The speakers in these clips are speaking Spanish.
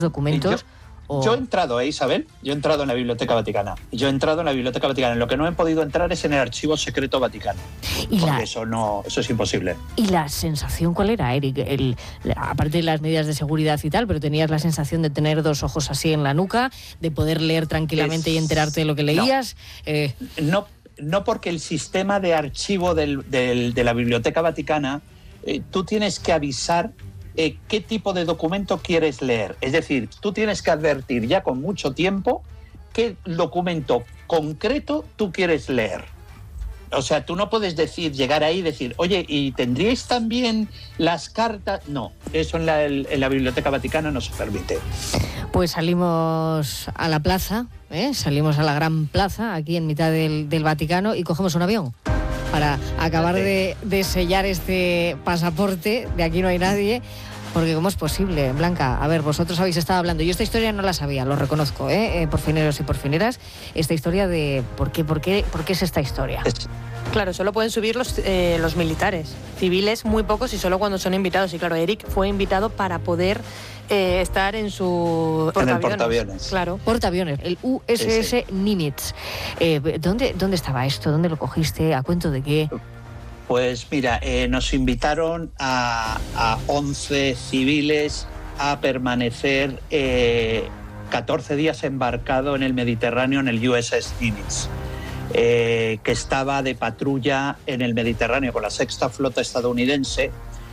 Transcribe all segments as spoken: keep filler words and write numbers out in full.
documentos. Yo, o... yo he entrado, ¿eh, Isabel? Yo he entrado en la Biblioteca Vaticana. Yo he entrado en la Biblioteca Vaticana. En lo que no he podido entrar es en el Archivo Secreto Vaticano. ¿Y porque la... eso no, eso es imposible. ¿Y la sensación cuál era, Eric? El, aparte de las medidas de seguridad y tal, pero tenías la sensación de tener dos ojos así en la nuca, de poder leer tranquilamente es... y enterarte de lo que leías. No, eh... no, no porque el sistema de archivo del, del, de la Biblioteca Vaticana, eh, tú tienes que avisar Eh, qué tipo de documento quieres leer. Es decir, tú tienes que advertir ya con mucho tiempo qué documento concreto tú quieres leer. O sea, tú no puedes decir, llegar ahí y decir, oye, ¿y tendríais también las cartas? No, eso en la, en la Biblioteca Vaticana no se permite. Pues salimos a la plaza, ¿eh? salimos a la gran plaza, aquí en mitad del, del Vaticano, y cogemos un avión para acabar de, de sellar este pasaporte, de aquí no hay nadie, porque ¿cómo es posible, Blanca? A ver, vosotros habéis estado hablando, yo esta historia no la sabía, lo reconozco, ¿eh? eh porfineros y porfineras, esta historia de ¿por qué, por qué, por qué es esta historia? Claro, solo pueden subir los, eh, los militares, civiles muy pocos y solo cuando son invitados, y claro, Eric fue invitado para poder eh, estar en su portaaviones. En el portaaviones. Claro, portaaviones, el U S S sí, sí. Nimitz. Eh, ¿dónde, ¿Dónde estaba esto? ¿Dónde lo cogiste? ¿A cuento de qué? Pues mira, eh, nos invitaron a, a once civiles a permanecer eh, catorce días embarcado en el Mediterráneo en el U S S Nimitz. Eh, que estaba de patrulla en el Mediterráneo con la sexta flota estadounidense.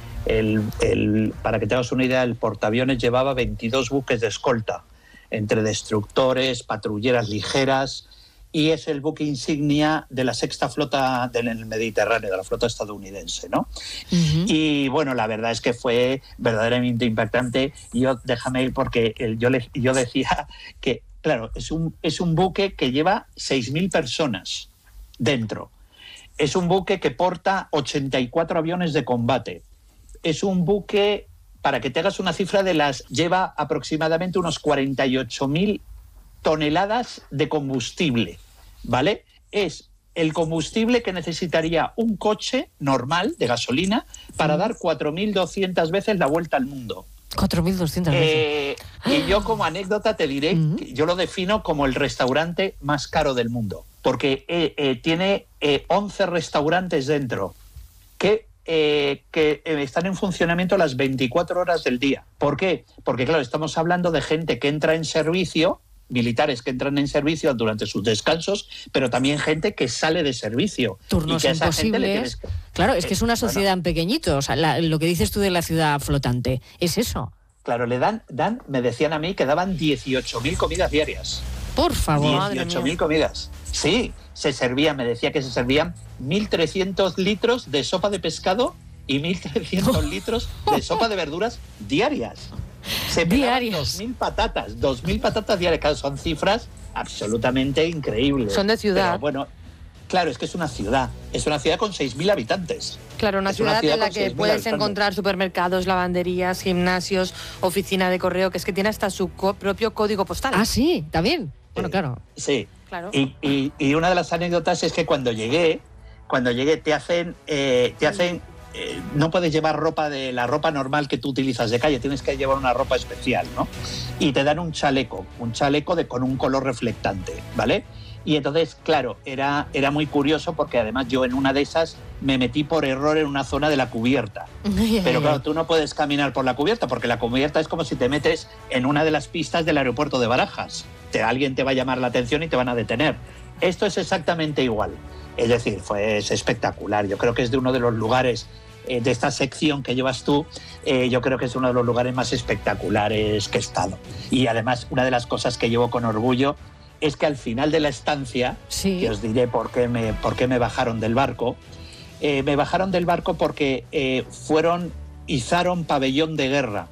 El, el, para que te hagas una idea, el portaaviones llevaba veintidós buques de escolta, entre destructores, patrulleras ligeras, y es el buque insignia de la sexta flota del Mediterráneo, de la flota estadounidense, ¿no? Uh-huh. Y bueno, la verdad es que fue verdaderamente impactante. Yo, déjame ir porque el, yo, le, yo decía que claro, es un, es un buque que lleva seis mil personas dentro. Es un buque que porta ochenta y cuatro aviones de combate. Es un buque, para que te hagas una cifra de las, lleva aproximadamente unos cuarenta y ocho mil toneladas de combustible, ¿vale? Es el combustible que necesitaría un coche normal de gasolina para dar cuatro mil doscientas veces la vuelta al mundo. cuatro mil doscientas veces. Eh, y yo como anécdota te diré, uh-huh. que yo lo defino como el restaurante más caro del mundo, porque eh, eh, tiene eh, once restaurantes dentro que, eh, que eh, están en funcionamiento las veinticuatro horas del día. ¿Por qué? Porque claro, estamos hablando de gente que entra en servicio, militares que entran en servicio durante sus descansos, pero también gente que sale de servicio. Turnos y que imposibles. Tienes... Claro, es que es una sociedad bueno, en pequeñito. O sea, la, lo que dices tú de la ciudad flotante, es eso. Claro, le dan, dan me decían a mí que daban dieciocho mil comidas diarias. Por favor. dieciocho mil comidas. Sí, se servían, me decía que se servían mil trescientos litros de sopa de pescado y mil trescientos litros de sopa de verduras diarias. Se pegaban dos mil patatas, dos mil patatas diarias. Claro, son cifras absolutamente increíbles. Son de ciudad. Pero bueno, claro, es que es una ciudad. Es una ciudad con seis mil habitantes. Claro, una, ciudad, una ciudad en la que puedes habitantes. encontrar supermercados, lavanderías, gimnasios, oficina de correo, que es que tiene hasta su co- propio código postal. Ah, sí, también. Bueno, claro. Sí. Claro. Y, y, y una de las anécdotas es que cuando llegué, cuando llegué te hacen, eh, te hacen eh, no puedes llevar ropa de la ropa normal que tú utilizas de calle, tienes que llevar una ropa especial, ¿no? Y te dan un chaleco, un chaleco de, con un color reflectante, ¿vale? Y entonces, claro, era, era muy curioso porque además yo en una de esas me metí por error en una zona de la cubierta. Pero claro, tú no puedes caminar por la cubierta porque la cubierta es como si te metes en una de las pistas del aeropuerto de Barajas. Te, alguien te va a llamar la atención y te van a detener. Esto es exactamente igual. Es decir, fue es espectacular. Yo creo que es de uno de los lugares eh, de esta sección que llevas tú, eh, yo creo que es uno de los lugares más espectaculares que he estado. Y además, una de las cosas que llevo con orgullo es que al final de la estancia, sí. que os diré por qué me, por qué me bajaron del barco, eh, me bajaron del barco porque eh, fueron, izaron pabellón de guerra.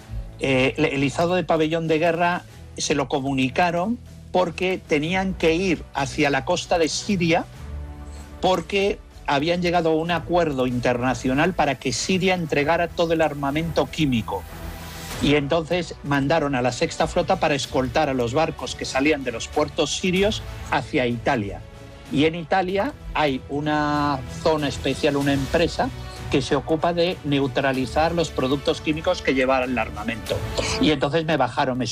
Eh, el izado de pabellón de guerra se lo comunicaron porque tenían que ir hacia la costa de Siria porque habían llegado a un acuerdo internacional para que Siria entregara todo el armamento químico. Y entonces mandaron a la sexta flota para escoltar a los barcos que salían de los puertos sirios hacia Italia. Y en Italia hay una zona especial, una empresa que se ocupa de neutralizar los productos químicos que lleva el armamento. Y entonces me bajaron, me